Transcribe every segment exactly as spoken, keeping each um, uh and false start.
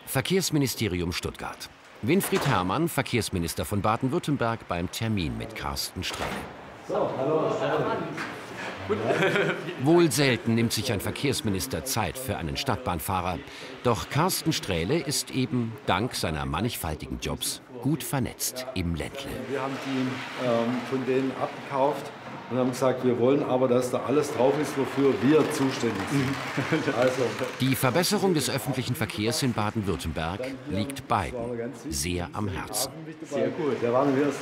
Verkehrsministerium Stuttgart. Winfried Herrmann, Verkehrsminister von Baden-Württemberg, beim Termin mit Carsten Straehle. So, hallo, Wohl selten nimmt sich ein Verkehrsminister Zeit für einen Stadtbahnfahrer. Doch Carsten Straehle ist eben dank seiner mannigfaltigen Jobs gut vernetzt im Ländle. Wir haben die ähm, von denen abgekauft und haben gesagt, wir wollen aber, dass da alles drauf ist, wofür wir zuständig sind. Also, Die Verbesserung des öffentlichen Verkehrs in Baden-Württemberg liegt beiden sehr am Herzen. sehr gut, der war wir es.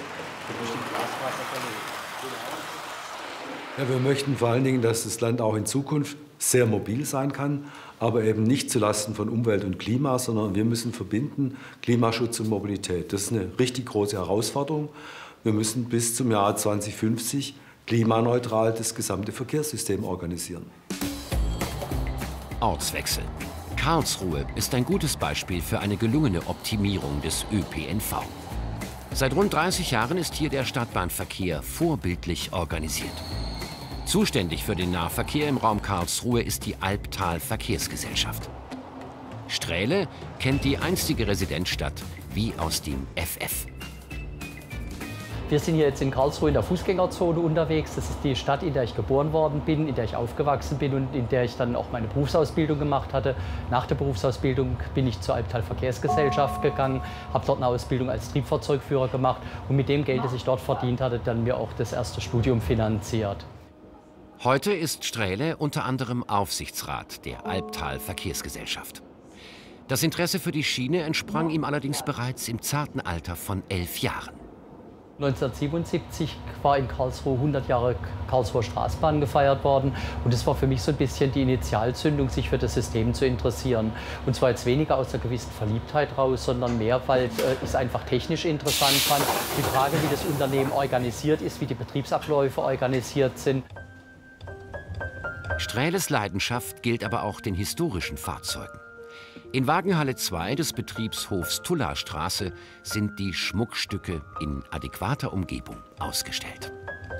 Ja, wir möchten vor allen Dingen, dass das Land auch in Zukunft sehr mobil sein kann, aber eben nicht zulasten von Umwelt und Klima, sondern wir müssen verbinden Klimaschutz und Mobilität. Das ist eine richtig große Herausforderung. Wir müssen bis zum Jahr zweitausendfünfzig klimaneutral das gesamte Verkehrssystem organisieren. Ortswechsel. Karlsruhe ist ein gutes Beispiel für eine gelungene Optimierung des Ö P N V. Seit rund dreißig Jahren ist hier der Stadtbahnverkehr vorbildlich organisiert. Zuständig für den Nahverkehr im Raum Karlsruhe ist die Albtal Verkehrsgesellschaft. Straehle kennt die einstige Residenzstadt wie aus dem F F. Wir sind hier jetzt in Karlsruhe in der Fußgängerzone unterwegs. Das ist die Stadt, in der ich geboren worden bin, in der ich aufgewachsen bin und in der ich dann auch meine Berufsausbildung gemacht hatte. Nach der Berufsausbildung bin ich zur Albtal Verkehrsgesellschaft gegangen, habe dort eine Ausbildung als Triebfahrzeugführer gemacht und mit dem Geld, das ich dort verdient hatte, dann mir auch das erste Studium finanziert. Heute ist Straehle unter anderem Aufsichtsrat der Albtal Verkehrsgesellschaft. Das Interesse für die Schiene entsprang ihm allerdings bereits im zarten Alter von elf Jahren. neunzehnhundertsiebenundsiebzig war in Karlsruhe hundert Jahre Karlsruher Straßenbahn gefeiert worden. Und das war für mich so ein bisschen die Initialzündung, sich für das System zu interessieren. Und zwar jetzt weniger aus einer gewissen Verliebtheit raus, sondern mehr, weil äh, ich es einfach technisch interessant fand. Die Frage, wie das Unternehmen organisiert ist, wie die Betriebsabläufe organisiert sind. Straehles Leidenschaft gilt aber auch den historischen Fahrzeugen. In Wagenhalle zwei des Betriebshofs Tullastraße sind die Schmuckstücke in adäquater Umgebung ausgestellt.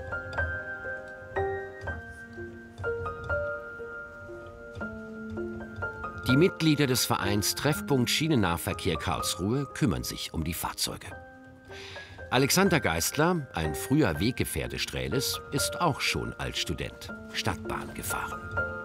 Die Mitglieder des Vereins Treffpunkt Schienennahverkehr Karlsruhe kümmern sich um die Fahrzeuge. Alexander Geistler, ein früher Weggefährte Straehles, ist auch schon als Student Stadtbahn gefahren.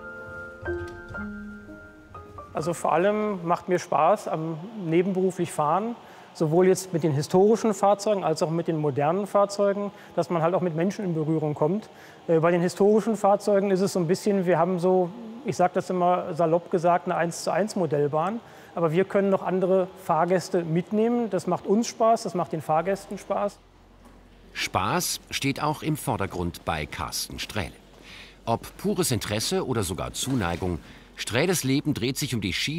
Also vor allem macht mir Spaß am nebenberuflich Fahren, sowohl jetzt mit den historischen Fahrzeugen als auch mit den modernen Fahrzeugen, dass man halt auch mit Menschen in Berührung kommt. Äh, bei den historischen Fahrzeugen ist es so ein bisschen, wir haben so, ich sage das immer salopp gesagt, eine eins zu eins Modellbahn. Aber wir können noch andere Fahrgäste mitnehmen. Das macht uns Spaß, das macht den Fahrgästen Spaß. Spaß steht auch im Vordergrund bei Carsten Straehle. Ob pures Interesse oder sogar Zuneigung, Straehles Leben dreht sich um die Schiene.